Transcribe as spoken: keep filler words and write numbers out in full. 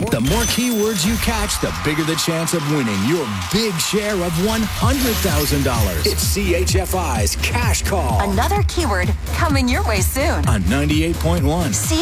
The more keywords you catch, the bigger the chance of winning your big share of one hundred thousand dollars. It's C H F I's Cash Call. Another keyword coming your way soon. On ninety-eight point one. C